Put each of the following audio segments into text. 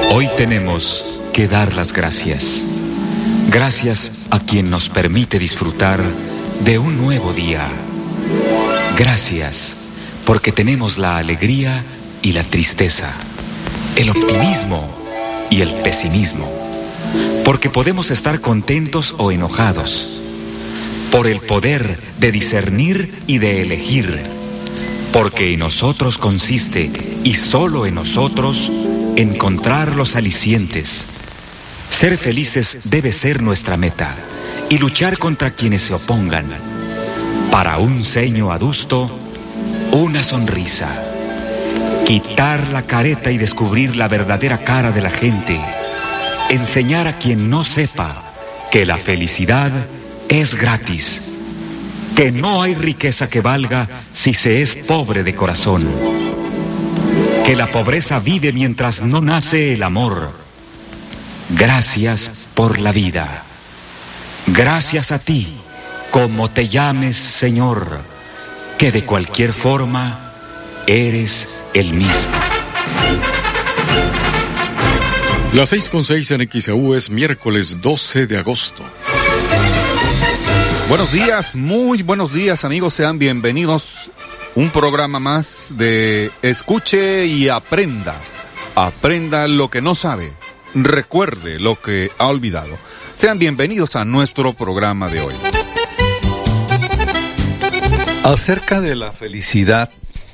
Hoy tenemos que dar las gracias. Gracias a quien nos permite disfrutar de un nuevo día. Gracias porque tenemos la alegría y la tristeza, el optimismo y el pesimismo, porque podemos estar contentos o enojados, por el poder de discernir y de elegir, porque en nosotros consiste, y solo en nosotros, encontrar los alicientes. Ser felices debe ser nuestra meta, y luchar contra quienes se opongan. Para un ceño adusto, una sonrisa. Quitar la careta y descubrir la verdadera cara de la gente. Enseñar a quien no sepa que la felicidad es gratis. Que no hay riqueza que valga si se es pobre de corazón. Que la pobreza vive mientras no nace el amor. Gracias por la vida. Gracias a ti, como te llames, Señor, que de cualquier forma eres el mismo. Las 6:06 en XEU es miércoles 12 de agosto. Buenos días, muy buenos días, amigos, sean bienvenidos. Un programa más de Escuche y Aprenda. Aprenda lo que no sabe, recuerde lo que ha olvidado. Sean bienvenidos a nuestro programa de hoy. Acerca de la felicidad,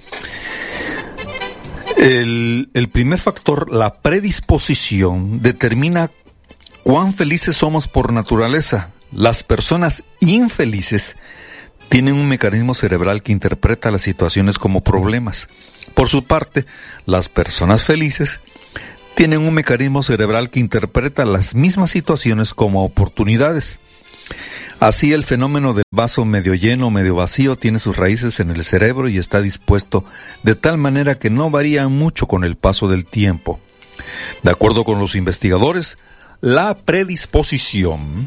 el primer factor, la predisposición, determina cuán felices somos por naturaleza. Las personas infelices tienen un mecanismo cerebral que interpreta las situaciones como problemas. Por su parte, las personas felices tienen un mecanismo cerebral que interpreta las mismas situaciones como oportunidades. Así, el fenómeno del vaso medio lleno o medio vacío tiene sus raíces en el cerebro y está dispuesto de tal manera que no varía mucho con el paso del tiempo. De acuerdo con los investigadores, la predisposición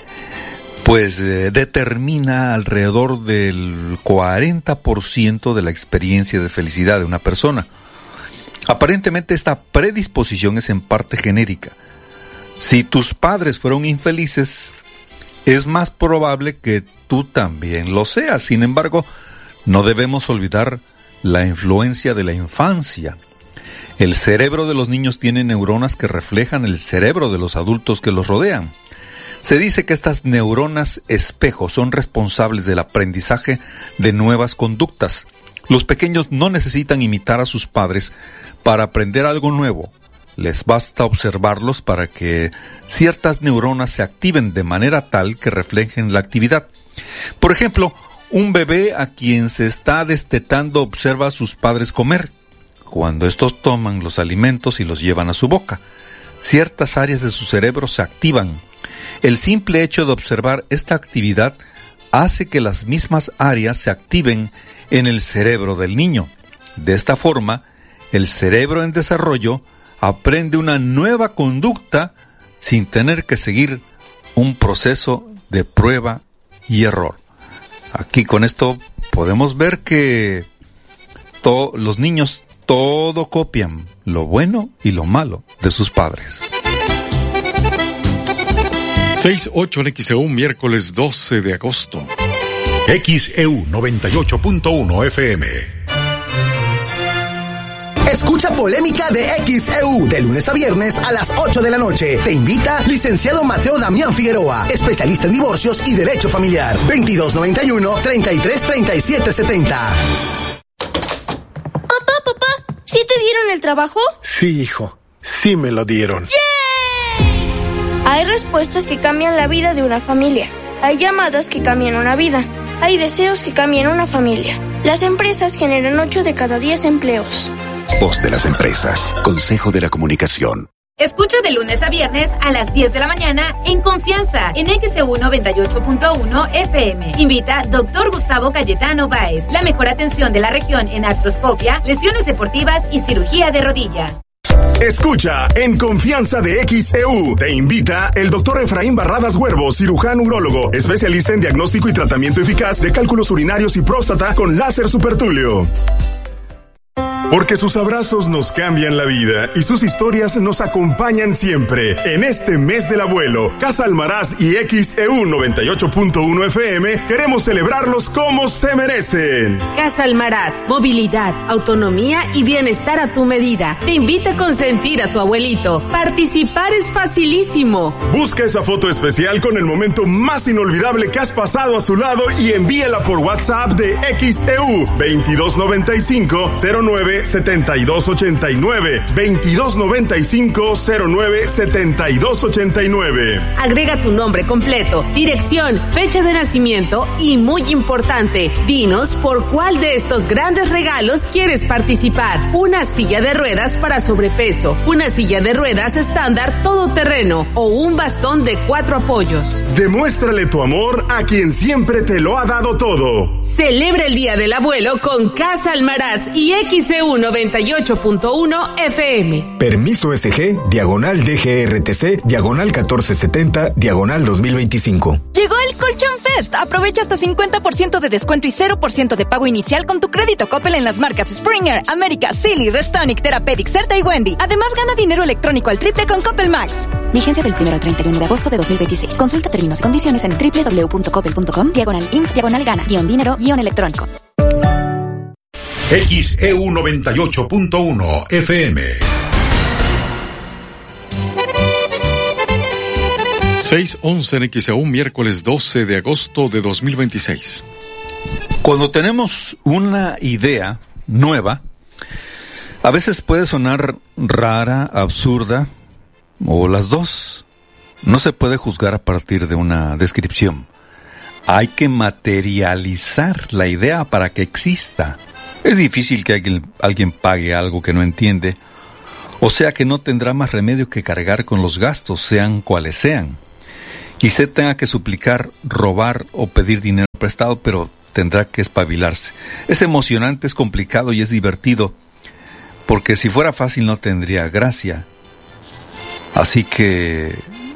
determina alrededor del 40% de la experiencia de felicidad de una persona. Aparentemente esta predisposición es en parte genérica. Si tus padres fueron infelices, es más probable que tú también lo seas. Sin embargo, no debemos olvidar la influencia de la infancia. El cerebro de los niños tiene neuronas que reflejan el cerebro de los adultos que los rodean. Se dice que estas neuronas espejo son responsables del aprendizaje de nuevas conductas. Los pequeños no necesitan imitar a sus padres para aprender algo nuevo. Les basta observarlos para que ciertas neuronas se activen de manera tal que reflejen la actividad. Por ejemplo, un bebé a quien se está destetando observa a sus padres comer. Cuando estos toman los alimentos y los llevan a su boca, ciertas áreas de su cerebro se activan. El simple hecho de observar esta actividad hace que las mismas áreas se activen en el cerebro del niño. De esta forma, el cerebro en desarrollo aprende una nueva conducta sin tener que seguir un proceso de prueba y error. Aquí con esto podemos ver que los niños todo copian, lo bueno y lo malo de sus padres. 6:08 en XEU, miércoles 12 de agosto. XEU 98.1 FM. Escucha Polémica de XEU de lunes a viernes a las 8 de la noche. Te invita licenciado Mateo Damián Figueroa, especialista en divorcios y derecho familiar. 2291-333770. Papá, ¿sí te dieron el trabajo? Sí, hijo, sí me lo dieron. ¡Yay! Hay respuestas que cambian la vida de una familia. Hay llamadas que cambian una vida. Hay deseos que cambian una familia. Las empresas generan 8 de cada 10 empleos. Voz de las empresas. Consejo de la Comunicación. Escucha de lunes a viernes a las 10 de la mañana en Confianza en XEU 98.1 FM. Invita Dr. Gustavo Cayetano Báez. La mejor atención de la región en artroscopia, lesiones deportivas y cirugía de rodilla. Escucha en Confianza de XEU. Te invita el doctor Efraín Barradas Huervo, cirujano urólogo, especialista en diagnóstico y tratamiento eficaz de cálculos urinarios y próstata con láser supertúleo. Porque sus abrazos nos cambian la vida y sus historias nos acompañan siempre. En este mes del abuelo, Casa Almaraz y XEU 98.1 FM queremos celebrarlos como se merecen. Casa Almaraz, movilidad, autonomía y bienestar a tu medida. Te invita a consentir a tu abuelito. Participar es facilísimo. Busca esa foto especial con el momento más inolvidable que has pasado a su lado y envíala por WhatsApp de XEU 2295-09-7289 2295-09-7289. Agrega tu nombre completo, dirección, fecha de nacimiento y, muy importante, dinos por cuál de estos grandes regalos quieres participar. Una silla de ruedas para sobrepeso, una silla de ruedas estándar todoterreno o un bastón de 4 apoyos. Demuéstrale tu amor a quien siempre te lo ha dado todo. Celebra el Día del Abuelo con Casa Almaraz y XEU 98.1 FM. Permiso SG, diagonal DGRTC, diagonal 1470, diagonal 2025. Llegó el Colchón Fest. Aprovecha hasta 50% de descuento y 0% de pago inicial con tu crédito Coppel en las marcas Springer, América, Silly, Restonic, Therapeutic, Certa y Wendy. Además, gana dinero electrónico al triple con Coppel Max. Vigencia del 1 al 31 de agosto de 2026. Consulta términos y condiciones en www.coppel.com, diagonal-inf, diagonal-gana, -dinero-electrónico. XEU 98.1 FM. 6:11 en XEU, miércoles 12 de agosto de 2026. Cuando tenemos una idea nueva, a veces puede sonar rara, absurda, o las dos. No se puede juzgar a partir de una descripción. Hay que materializar la idea para que exista. Es difícil que alguien pague algo que no entiende, o sea que no tendrá más remedio que cargar con los gastos, sean cuales sean. Y se tenga que suplicar, robar o pedir dinero prestado, pero tendrá que espabilarse. Es emocionante, es complicado y es divertido, porque si fuera fácil no tendría gracia. Así que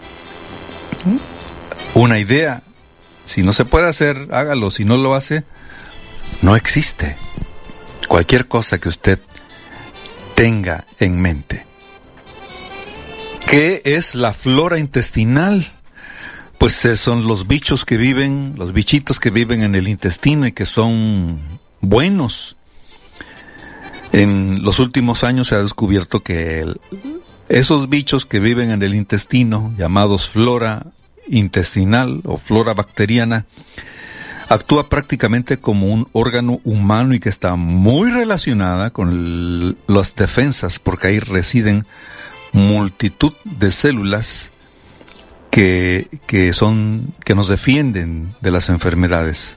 una idea, si no se puede hacer, hágalo. Si no lo hace, no existe. Cualquier cosa que usted tenga en mente. ¿Qué es la flora intestinal? Pues son los bichos que viven, los bichitos que viven en el intestino y que son buenos. En los últimos años se ha descubierto que esos bichos que viven en el intestino, llamados flora intestinal o flora bacteriana, actúa prácticamente como un órgano humano y que está muy relacionada con las defensas, porque ahí residen multitud de células que nos defienden de las enfermedades.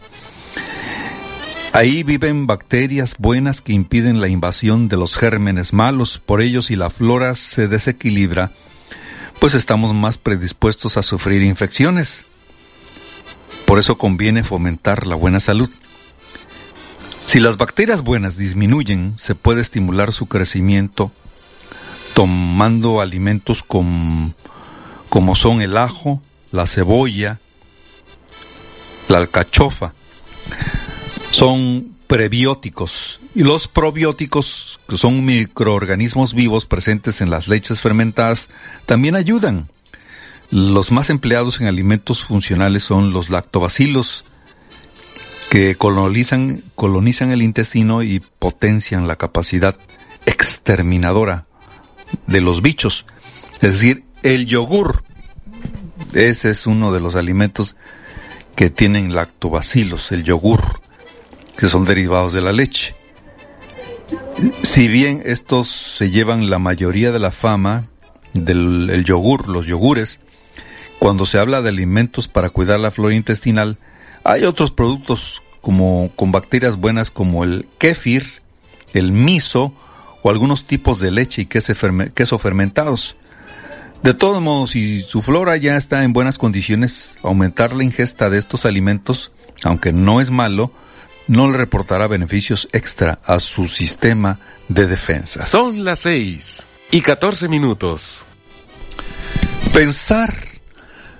Ahí viven bacterias buenas que impiden la invasión de los gérmenes malos. Por ello, si la flora se desequilibra, pues estamos más predispuestos a sufrir infecciones. Por eso conviene fomentar la buena salud. Si las bacterias buenas disminuyen, se puede estimular su crecimiento tomando alimentos como son el ajo, la cebolla, la alcachofa. Son prebióticos. Y los probióticos, que son microorganismos vivos presentes en las leches fermentadas, también ayudan. Los más empleados en alimentos funcionales son los lactobacilos, que colonizan el intestino y potencian la capacidad exterminadora de los bichos. Es decir, el yogur, ese es uno de los alimentos que tienen lactobacilos, el yogur, que son derivados de la leche. Si bien estos se llevan la mayoría de la fama del yogur, los yogures, cuando se habla de alimentos para cuidar la flora intestinal, hay otros productos con bacterias buenas como el kéfir, el miso o algunos tipos de leche y queso fermentados. De todos modos, si su flora ya está en buenas condiciones, aumentar la ingesta de estos alimentos, aunque no es malo, no le reportará beneficios extra a su sistema de defensa. Son las 6:14. Pensar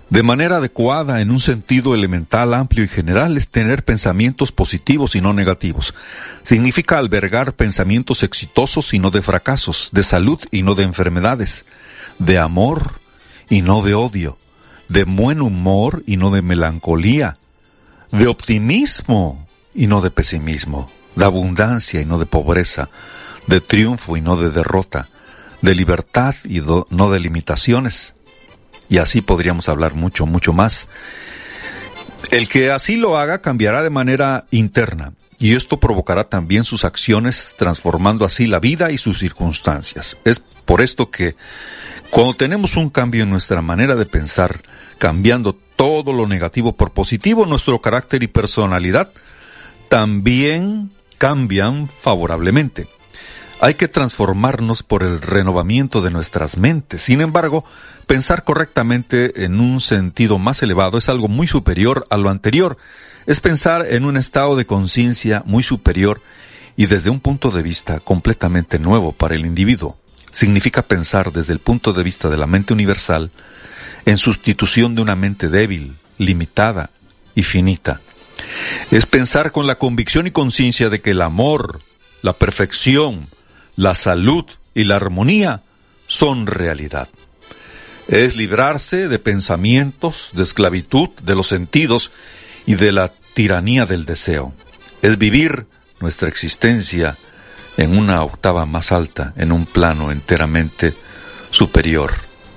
De manera adecuada, en un sentido elemental, amplio y general, es tener pensamientos positivos y no negativos. Significa albergar pensamientos exitosos y no de fracasos, de salud y no de enfermedades, de amor y no de odio, de buen humor y no de melancolía, de optimismo y no de pesimismo, de abundancia y no de pobreza, de triunfo y no de derrota, de libertad y no de limitaciones. Y así podríamos hablar mucho, mucho más. El que así lo haga cambiará de manera interna, y esto provocará también sus acciones, transformando así la vida y sus circunstancias. Es por esto que cuando tenemos un cambio en nuestra manera de pensar, cambiando todo lo negativo por positivo, nuestro carácter y personalidad también cambian favorablemente. Hay que transformarnos por el renovamiento de nuestras mentes. Sin embargo, pensar correctamente en un sentido más elevado es algo muy superior a lo anterior. Es pensar en un estado de conciencia muy superior y desde un punto de vista completamente nuevo para el individuo. Significa pensar desde el punto de vista de la mente universal en sustitución de una mente débil, limitada y finita. Es pensar con la convicción y conciencia de que el amor, la perfección, la salud y la armonía son realidad. Es librarse de pensamientos, de esclavitud, de los sentidos y de la tiranía del deseo. Es vivir nuestra existencia en una octava más alta, en un plano enteramente superior.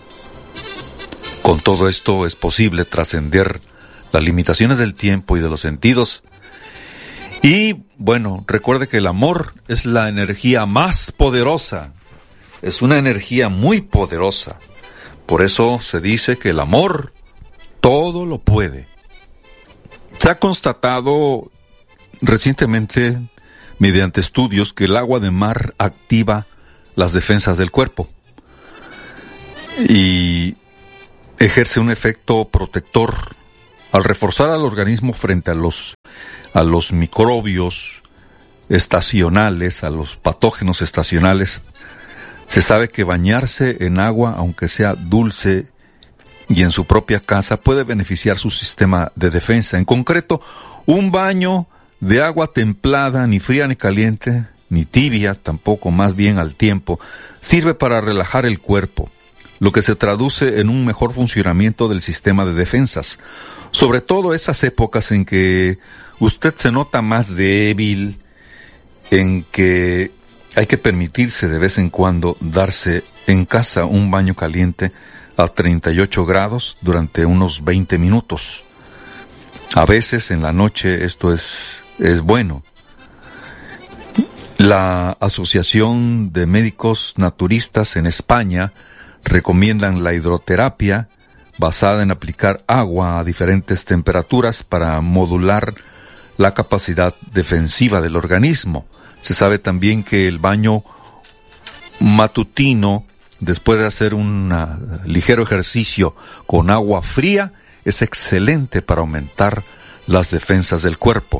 Con todo esto es posible trascender las limitaciones del tiempo y de los sentidos. Y bueno, recuerde que el amor es la energía más poderosa. Es una energía muy poderosa. Por eso se dice que el amor todo lo puede. Se ha constatado recientemente, mediante estudios, que el agua de mar activa las defensas del cuerpo y ejerce un efecto protector al reforzar al organismo frente a los microbios estacionales, a los patógenos estacionales. Se sabe que bañarse en agua, aunque sea dulce y en su propia casa, puede beneficiar su sistema de defensa. En concreto, un baño de agua templada, ni fría ni caliente, ni tibia, tampoco, más bien al tiempo, sirve para relajar el cuerpo, lo que se traduce en un mejor funcionamiento del sistema de defensas. Sobre todo esas épocas en que usted se nota más débil, en que hay que permitirse de vez en cuando darse en casa un baño caliente a 38 grados durante unos 20 minutos. A veces en la noche esto es bueno. La Asociación de Médicos Naturistas en España recomiendan la hidroterapia basada en aplicar agua a diferentes temperaturas para modular la capacidad defensiva del organismo. Se sabe también que el baño matutino, después de hacer un ligero ejercicio con agua fría, es excelente para aumentar las defensas del cuerpo.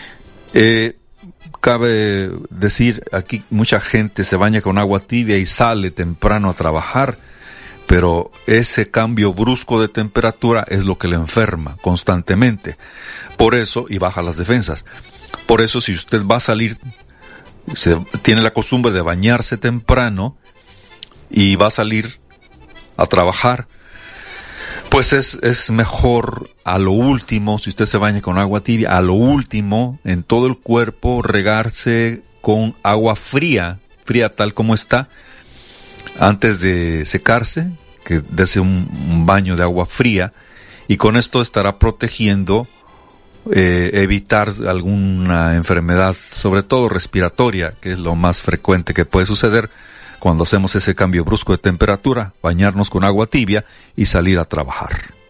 Cabe decir, aquí mucha gente se baña con agua tibia y sale temprano a trabajar, pero ese cambio brusco de temperatura es lo que le enferma constantemente. Por eso, y baja las defensas. Por eso, si usted va a salir, tiene la costumbre de bañarse temprano y va a salir a trabajar, pues es mejor a lo último, si usted se baña con agua tibia, a lo último, en todo el cuerpo, regarse con agua fría tal como está, antes de secarse, que dese un baño de agua fría, y con esto estará protegiendo, evitar alguna enfermedad, sobre todo respiratoria, que es lo más frecuente que puede suceder cuando hacemos ese cambio brusco de temperatura, bañarnos con agua tibia y salir a trabajar.